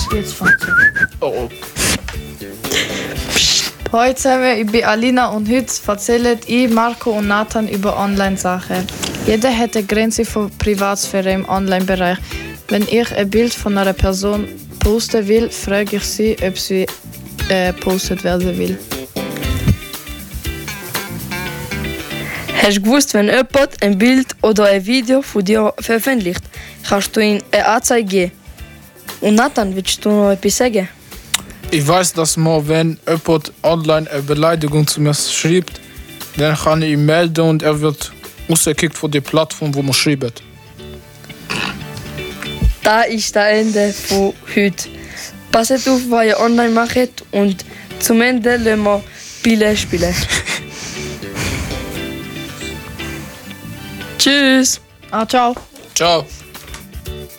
Jetzt fängt Oh. Heute zusammen, ich bin Alina und heute erzählen ich, Marco und Nathan über Online-Sachen. Jeder hat eine Grenze von Privatsphäre im Online-Bereich. Wenn ich ein Bild von einer Person posten will, frage ich sie, ob sie postet werden will. Hast du gewusst, wenn jemand ein Bild oder ein Video von dir veröffentlicht, kannst du ihm eine Anzeige geben? Und Nathan, willst du noch etwas sagen? Ich weiß, dass man, wenn jemand online eine Beleidigung zu mir schreibt, dann kann ich ihn melden und er wird rausgekickt von der Plattform, wo man schreibt. Das ist das Ende von heute. Passt auf, was ihr online macht und zum Ende lassen wir Spiele spielen. Tschüss! Ciao. Ciao.